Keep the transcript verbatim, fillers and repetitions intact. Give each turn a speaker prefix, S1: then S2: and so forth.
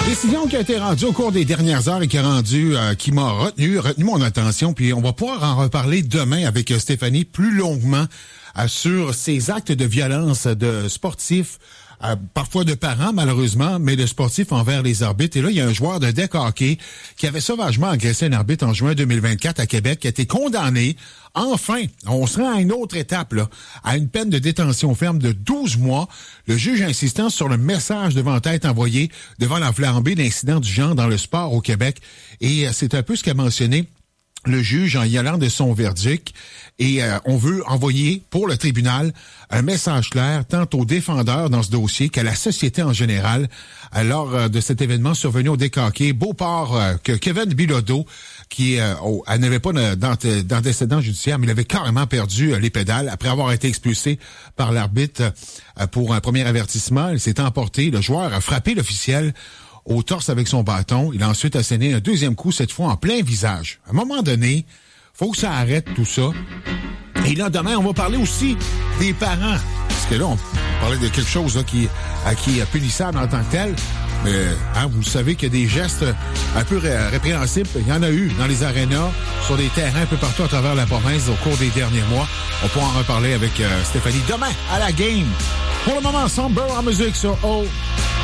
S1: Décision qui a été rendue au cours des dernières heures et qui a rendu, euh, qui m'a retenu, retenu mon attention. Puis on va pouvoir en reparler demain avec Stéphanie plus longuement euh, sur ces actes de violence de sportifs, euh, parfois de parents malheureusement, mais de sportifs envers les arbitres. Et là, il y a un joueur de deck hockey qui avait sauvagement agressé un arbitre en juin deux mille vingt-quatre à Québec, qui a été condamné. Enfin, on se rend à une autre étape, là, à une peine de détention ferme de douze mois. Le juge insistant sur le message devant tête envoyé devant la flambée d'incidents du genre dans le sport au Québec. Et euh, c'est un peu ce qu'a mentionné le juge en y allant de son verdict. Et euh, on veut envoyer pour le tribunal un message clair tant aux défendeurs dans ce dossier qu'à la société en général. Euh, lors euh, de cet événement survenu au décaqué, Beauport, euh, que Kevin Bilodeau, qui euh, oh, elle n'avait pas d'antécédent judiciaire, mais il avait carrément perdu euh, les pédales après avoir été expulsé par l'arbitre euh, pour un premier avertissement. Il s'est emporté. Le joueur a frappé l'officiel au torse avec son bâton. Il a ensuite asséné un deuxième coup, cette fois en plein visage. À un moment donné, faut que ça arrête tout ça. Et là, demain, on va parler aussi des parents. Parce que là, on parlait de quelque chose là, qui, à, qui est punissable en tant que tel. Mais hein, vous savez qu'il y a des gestes un peu ré- répréhensibles. Il y en a eu dans les arénas, sur des terrains un peu partout à travers la province au cours des derniers mois. On pourra en reparler avec euh, Stéphanie demain à la game. Pour le moment, ensemble, en musique sur O.